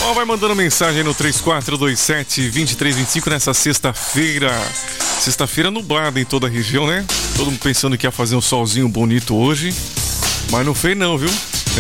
Ó, vai mandando mensagem no 3427-2325 nessa sexta-feira. Sexta-feira nublada em toda a região, né? Todo mundo pensando que ia fazer um solzinho bonito hoje. Mas não fez não, viu?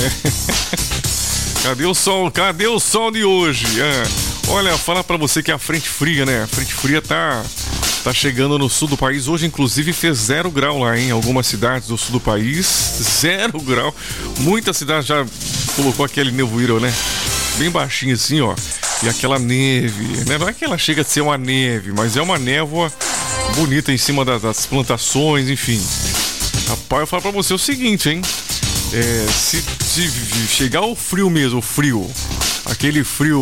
Cadê o sol? Cadê o sol de hoje? Olha, falar pra você que a frente fria, né? A frente fria tá chegando no sul do país. Hoje, inclusive, fez 0 grau lá, hein? Algumas cidades do sul do país. 0 grau. Muitas cidades já colocou aquele nevoeiro, né? Bem baixinho assim, ó. E aquela neve, né? Não é que ela chega a ser uma neve, mas é uma névoa bonita em cima das plantações, enfim. Rapaz, eu falo pra você o seguinte, hein? Se chegar o frio mesmo, o frio. Aquele frio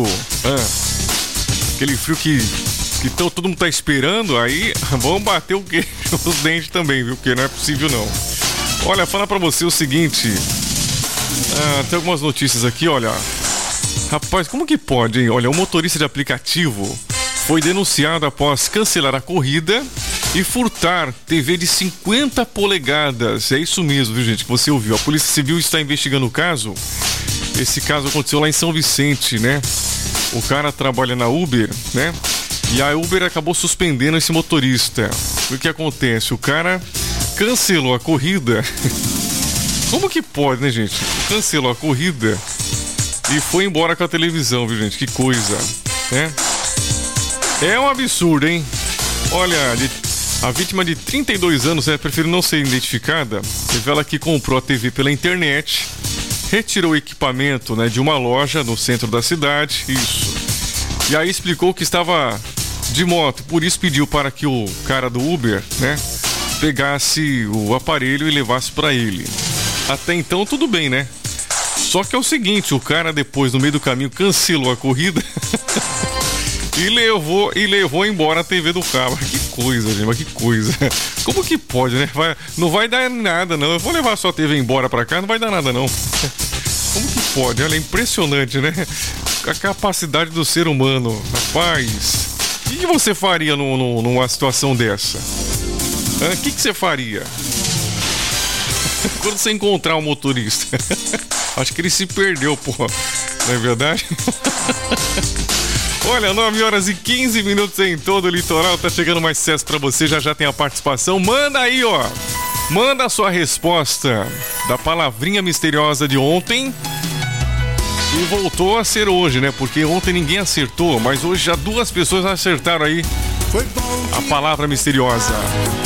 que todo mundo tá esperando, aí vamos bater o queijo nos dentes também, viu? Porque não é possível não. Olha, falar pra você o seguinte. Tem algumas notícias aqui, olha. Rapaz, como que pode, hein? Olha, um motorista de aplicativo foi denunciado após cancelar a corrida e furtar TV de 50 polegadas. É isso mesmo, viu, gente, que você ouviu. A Polícia Civil está investigando o caso. Esse caso aconteceu lá em São Vicente, né? O cara trabalha na Uber, né? E a Uber acabou suspendendo esse motorista. O que acontece? O cara cancelou a corrida. Como que pode, né, gente? Cancelou a corrida e foi embora com a televisão, viu, gente? Que coisa, né? É um absurdo, hein? Olha, a vítima de 32 anos, prefere não ser identificada, revela que comprou a TV pela internet, retirou o equipamento, né, de uma loja no centro da cidade, isso. E aí explicou que estava de moto, por isso pediu para que o cara do Uber, né, pegasse o aparelho e levasse para ele. Até então tudo bem, né? Só que é o seguinte, o cara depois, no meio do caminho, cancelou a corrida e levou embora a TV do carro. Que coisa, gente, mas que coisa. Como que pode, né? Não vai dar nada, não. Eu vou levar a sua TV embora pra cá, não vai dar nada, não. Como que pode? Olha, é impressionante, né? A capacidade do ser humano. Rapaz, o que você faria numa situação dessa? O que você faria? Quando você encontrar um motorista. Acho que ele se perdeu, pô. Não é verdade? Olha, 9h15 em todo o litoral. Tá chegando mais sucesso pra você. Já tem a participação. Manda aí, ó. Manda a sua resposta da palavrinha misteriosa de ontem. E voltou a ser hoje, né? Porque ontem ninguém acertou. Mas hoje já 2 pessoas acertaram aí a palavra misteriosa.